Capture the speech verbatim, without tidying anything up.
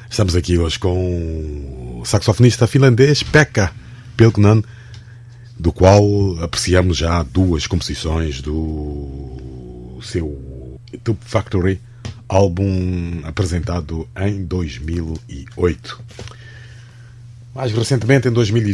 Estamos aqui hoje com o saxofonista finlandês Pekka Pilkkonen, do qual apreciamos já duas composições do seu Tube Factory, álbum apresentado em dois mil e oito. Mais recentemente, em dois mil e